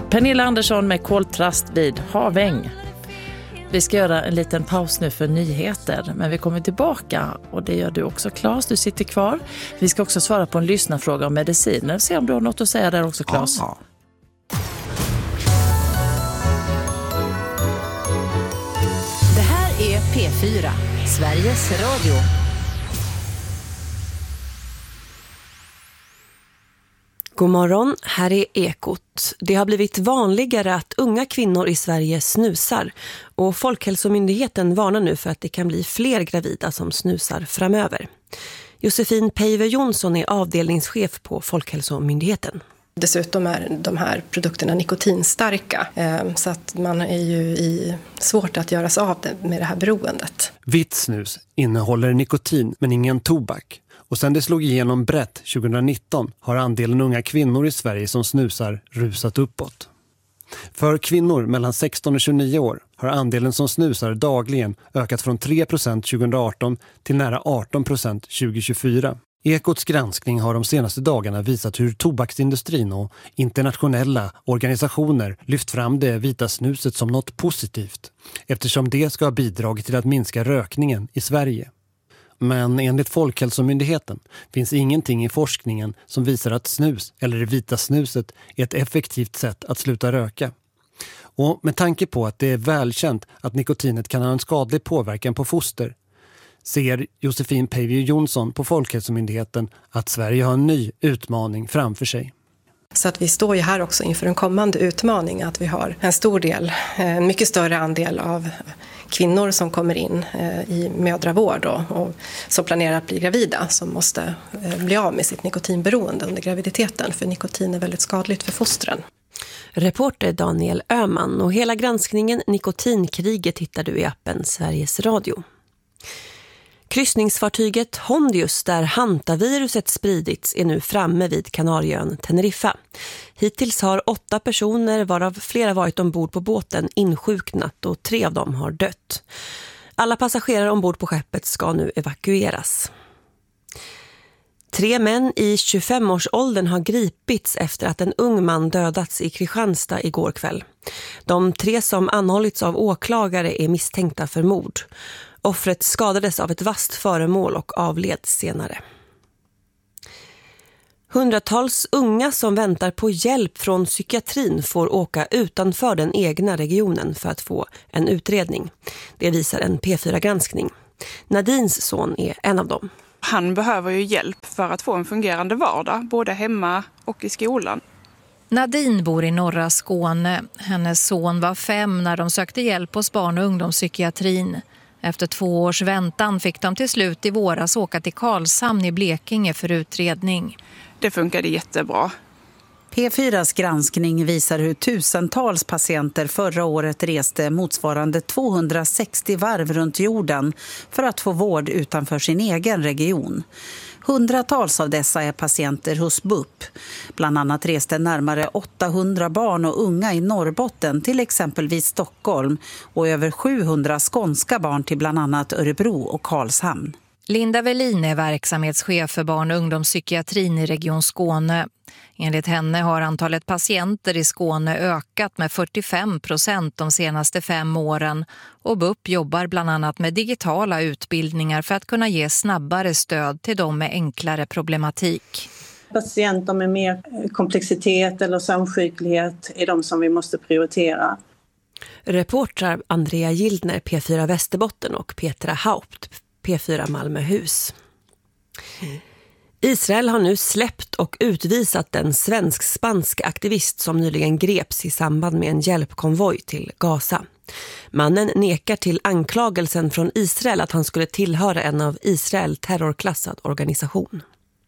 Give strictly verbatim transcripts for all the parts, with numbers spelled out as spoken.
Pernilla Andersson med koltrast vid Haväng. Vi ska göra en liten paus nu för nyheter, men vi kommer tillbaka och det gör du också, Claes. Du sitter kvar. Vi ska också svara på en lyssnarfråga om mediciner. Se om du har något att säga där också, Claes. Ah. Det här är P fyra, Sveriges Radio. God morgon, här är Ekot. Det har blivit vanligare att unga kvinnor i Sverige snusar och Folkhälsomyndigheten varnar nu för att det kan bli fler gravida som snusar framöver. Josefin Peiver Jonsson är avdelningschef på Folkhälsomyndigheten. Dessutom är de här produkterna nikotinstarka, så att man är ju i svårt att göra sig av med det här beroendet. Vitt snus innehåller nikotin men ingen tobak. Och sen det slog igenom brett tjugonitton har andelen unga kvinnor i Sverige som snusar rusat uppåt. För kvinnor mellan sexton och tjugonio år har andelen som snusar dagligen ökat från tre procent tjugoarton till nära arton procent tjugohundratjugofyra. Ekots granskning har de senaste dagarna visat hur tobaksindustrin och internationella organisationer lyft fram det vita snuset som något positivt, eftersom det ska ha bidragit till att minska rökningen i Sverige. Men enligt Folkhälsomyndigheten finns ingenting i forskningen som visar att snus eller det vita snuset är ett effektivt sätt att sluta röka. Och med tanke på att det är välkänt att nikotinet kan ha en skadlig påverkan på foster, ser Josefin Peiver Jonsson på Folkhälsomyndigheten att Sverige har en ny utmaning framför sig. Så att vi står ju här också inför en kommande utmaning, att vi har en stor del, en mycket större andel av kvinnor som kommer in i mödravård och, och som planerar att bli gravida, som måste bli av med sitt nikotinberoende under graviditeten, för nikotin är väldigt skadligt för fostren. Reporter Daniel Öhman, och hela granskningen Nikotinkriget hittar du i appen Sveriges Radio. Kryssningsfartyget Hondius, där hantaviruset spridits, är nu framme vid Kanarieön Teneriffa. Hittills har åtta personer, varav flera varit ombord på båten, insjuknat och tre av dem har dött. Alla passagerare ombord på skeppet ska nu evakueras. Tre män i tjugofemårsåldern har gripits efter att en ung man dödats i Kristianstad igår kväll. De tre som anhållits av åklagare är misstänkta för mord. Offret skadades av ett vasst föremål och avled senare. Hundratals unga som väntar på hjälp från psykiatrin får åka utanför den egna regionen för att få en utredning. Det visar en P fyra-granskning. Nadins son är en av dem. Han behöver ju hjälp för att få en fungerande vardag, både hemma och i skolan. Nadine bor i norra Skåne. Hennes son var fem när de sökte hjälp hos barn- och ungdomspsykiatrin. Efter två års väntan fick de till slut i våras åka till Karlshamn i Blekinge för utredning. Det funkade jättebra. P fyras granskning visar hur tusentals patienter förra året reste motsvarande tvåhundrasextio varv runt jorden för att få vård utanför sin egen region. Hundratals av dessa är patienter hos B U P. Bland annat reste närmare åttahundra barn och unga i Norrbotten till exempelvis Stockholm och över sjuhundra skånska barn till bland annat Örebro och Karlshamn. Linda Velin är verksamhetschef för barn- och ungdomspsykiatrin i Region Skåne. Enligt henne har antalet patienter i Skåne ökat med fyrtiofem procent de senaste fem åren och B U P jobbar bland annat med digitala utbildningar för att kunna ge snabbare stöd till dem med enklare problematik. Patienter med mer komplexitet eller samsjuklighet är de som vi måste prioritera. Reportrar Andrea Gildner, P fyra Västerbotten, och Petra Haupt, P fyra Malmöhus. Israel har nu släppt och utvisat den svensk-spanska aktivist som nyligen greps i samband med en hjälpkonvoj till Gaza. Mannen nekar till anklagelsen från Israel att han skulle tillhöra en av Israel terrorklassad organisation.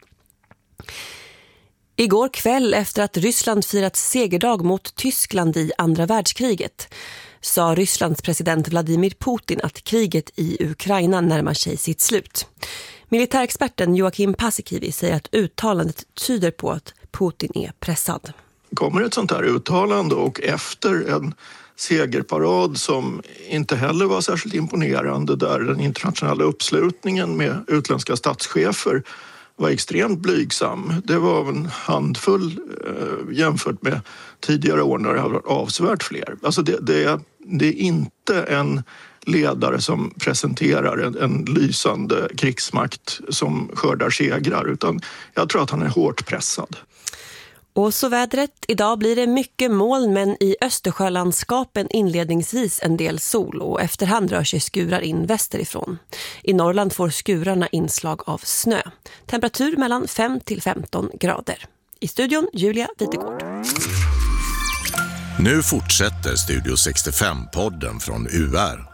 Igår kväll, efter att Ryssland firat segerdag mot Tyskland i andra världskriget, sa Rysslands president Vladimir Putin att kriget i Ukraina närmar sig sitt slut. Militärexperten Joakim Paasikivi säger att uttalandet tyder på att Putin är pressad. Kommer ett sånt här uttalande och efter en segerparad som inte heller var särskilt imponerande, där den internationella uppslutningen med utländska statschefer var extremt blygsam. Det var en handfull eh, jämfört med tidigare år när det har varit avsevärt fler. Alltså det, det, det är inte en ledare som presenterar en, en lysande krigsmakt som skördar segrar, utan jag tror att han är hårt pressad. Och så vädret. Idag blir det mycket moln, men i Östersjölandskapen inledningsvis en del sol och efterhand rör sig skurar in västerifrån. I Norrland får skurarna inslag av snö. Temperatur mellan fem till femton grader. I studion Julia Vitegård. Nu fortsätter Studio sextiofem-podden från U R.